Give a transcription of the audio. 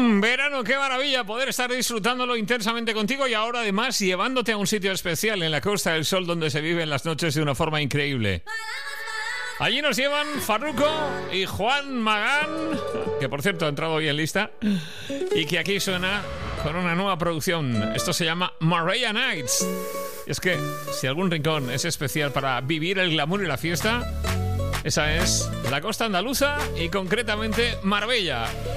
Verano, qué maravilla poder estar disfrutándolo intensamente contigo y ahora además llevándote a un sitio especial en la Costa del Sol donde se viven las noches de una forma increíble. Allí nos llevan Farruko y Juan Magán, que por cierto ha entrado hoy en lista, y que aquí suena con una nueva producción. Esto se llama Marbella Nights. Y es que si algún rincón es especial para vivir el glamour y la fiesta, esa es la costa andaluza y concretamente Marbella.